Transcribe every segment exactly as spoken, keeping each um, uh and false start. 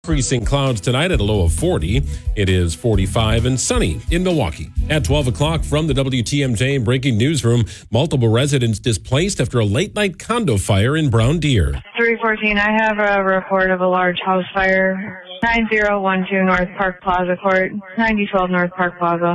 Increasing clouds tonight at a low of forty. It is forty-five and sunny in Milwaukee. At twelve o'clock from the W T M J Breaking Newsroom, multiple residents displaced after a late-night condo fire in Brown Deer. three fourteen, I have a report of a large house fire. nine zero one two North Park Plaza Court, ninety twelve North Park Plaza.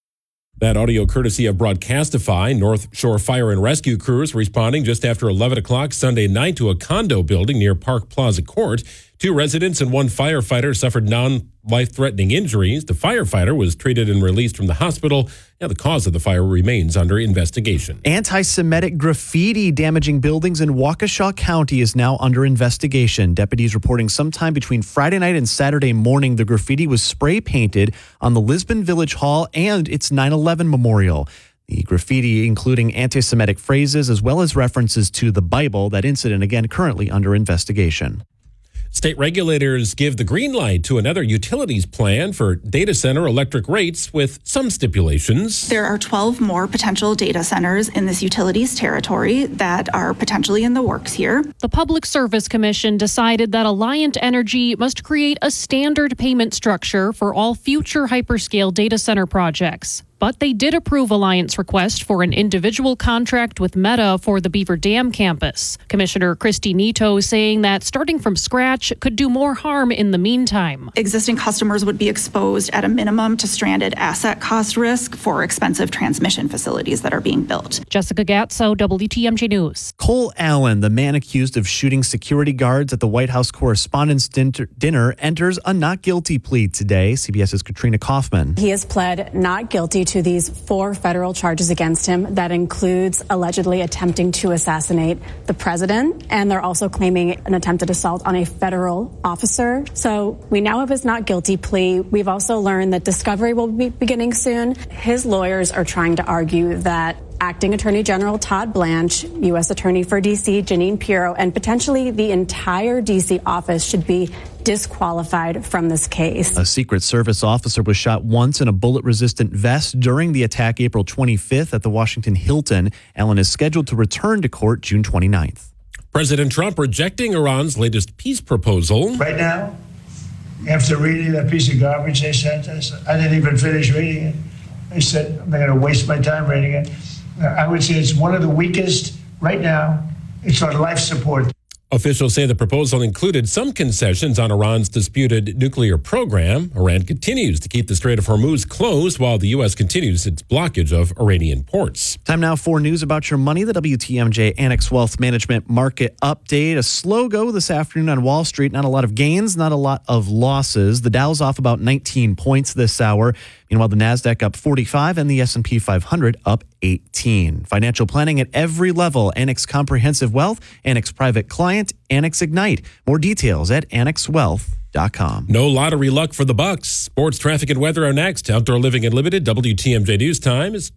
That audio courtesy of Broadcastify. North Shore Fire and Rescue crews responding just after eleven o'clock Sunday night to a condo building near Park Plaza Court. Two residents and one firefighter suffered non-life-threatening injuries. The firefighter was treated and released from the hospital. Now, the cause of the fire remains under investigation. Anti-Semitic graffiti damaging buildings in Waukesha County is now under investigation. Deputies reporting sometime between Friday night and Saturday morning, the graffiti was spray painted on the Lisbon Village Hall and its nine eleven memorial. The graffiti including anti-Semitic phrases as well as references to the Bible. That incident, again, currently under investigation. State regulators give the green light to another utilities plan for data center electric rates with some stipulations. There are twelve more potential data centers in this utilities territory that are potentially in the works here. The Public Service Commission decided that Alliant Energy must create a standard payment structure for all future hyperscale data center projects. But they did approve Alliant's request for an individual contract with Meta for the Beaver Dam campus. Commissioner Christy Nito saying that starting from scratch could do more harm in the meantime. Existing customers would be exposed at a minimum to stranded asset cost risk for expensive transmission facilities that are being built. Jessica Gatso, W T M J News. Cole Allen, the man accused of shooting security guards at the White House Correspondents' Dinner, enters a not guilty plea today. CBS's Katrina Kaufman. He has pled not guilty to these four federal charges against him. That includes allegedly attempting to assassinate the president, and they're also claiming an attempted assault on a federal officer. So we now have his not guilty plea. We've also learned that discovery will be beginning soon. His lawyers are trying to argue that Acting Attorney General Todd Blanche, U S Attorney for D C Jeanine Pirro, and potentially the entire D C office should be disqualified from this case. A Secret Service officer was shot once in a bullet-resistant vest during the attack April twenty-fifth at the Washington Hilton. Allen is scheduled to return to court June twenty-ninth. President Trump rejecting Iran's latest peace proposal. Right now, after reading that piece of garbage they sent us, I didn't even finish reading it. I said, I'm not going to waste my time reading it. I would say it's one of the weakest right now. It's on life support. Officials say the proposal included some concessions on Iran's disputed nuclear program. Iran continues to keep the Strait of Hormuz closed while the U S continues its blockage of Iranian ports. Time now for news about your money. The W T M J Annex Wealth Management Market Update. A slow go this afternoon on Wall Street. Not a lot of gains, not a lot of losses. The Dow's off about nineteen points this hour. Meanwhile, the Nasdaq up forty-five and the S and P five hundred up eighteen. Financial planning at every level. Annex Comprehensive Wealth, Annex Private Client, Annex Ignite. More details at annex wealth dot com. No lottery luck for the Bucks. Sports, traffic, and weather are next. Outdoor Living Unlimited, W T M J News Time is